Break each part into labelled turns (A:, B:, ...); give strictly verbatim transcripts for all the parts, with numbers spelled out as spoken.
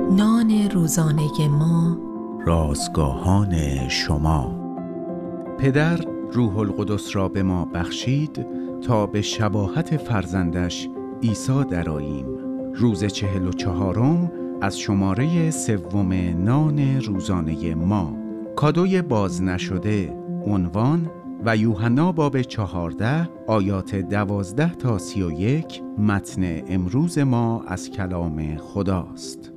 A: نان روزانه ما،
B: رازگاهان شما. پدر روح القدس را به ما بخشید تا به شباهت فرزندش عیسی درآییم. روز چهل و چهارم از شماره سوم نان روزانه ما. کادوی باز نشده. عنوان: و یوحنا باب چهارده آیات دوازده تا سی و یک. متن امروز ما از کلام خداست.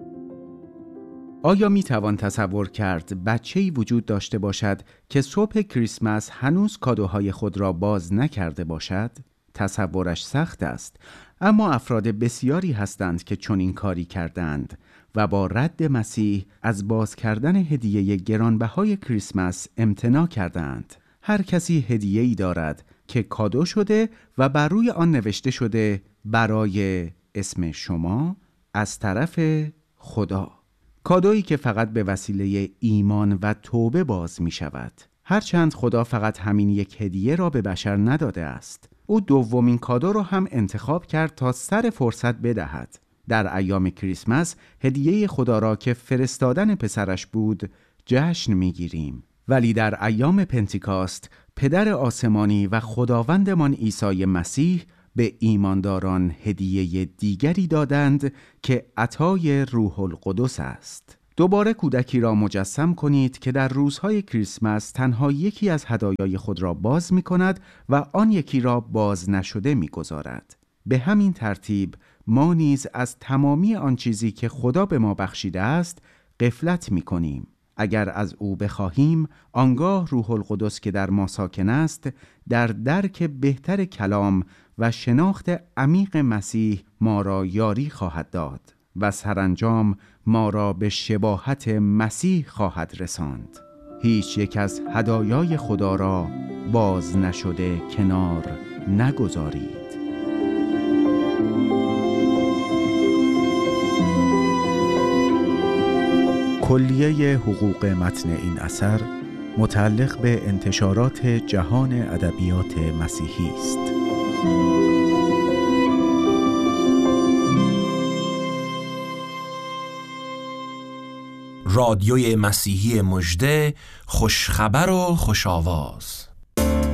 B: آیا می توان تصور کرد بچه‌ای وجود داشته باشد که صبح کریسمس هنوز کادوهای خود را باز نکرده باشد؟ تصورش سخت است، اما افراد بسیاری هستند که چنین کاری کردند و با رد مسیح از باز کردن هدیه گرانبهای کریسمس امتناع کردند. هر کسی هدیه‌ای دارد که کادو شده و بر روی آن نوشته شده برای اسم شما از طرف خدا. کادویی که فقط به وسیله ایمان و توبه باز می شود. هرچند خدا فقط همین یک هدیه را به بشر نداده است، او دومین کادو را هم انتخاب کرد تا سر فرصت بدهد. در ایام کریسمس هدیه خدا را که فرستادن پسرش بود جشن می گیریم. ولی در ایام پنتیکاست پدر آسمانی و خداوندمان عیسی مسیح به ایمانداران هدیه دیگری دادند که عطای روح القدس است. دوباره کودکی را مجسم کنید که در روزهای کریسمس تنها یکی از هدایای خود را باز می کند و آن یکی را باز نشده می گذارد. به همین ترتیب ما نیز از تمامی آن چیزی که خدا به ما بخشیده است غفلت می کنیم. اگر از او بخواهیم، آنگاه روح القدس که در ما ساکن است در درک بهتر کلام و شناخت عمیق مسیح ما را یاری خواهد داد و سرانجام ما را به شباهت مسیح خواهد رساند. هیچ یک از هدایای خدا را باز نشده کنار نگذارید. کلیه حقوق متن این اثر متعلق به انتشارات جهان ادبیات مسیحی است.
C: رادیوی مسیحی مژده، خوشخبر و خوش آواز.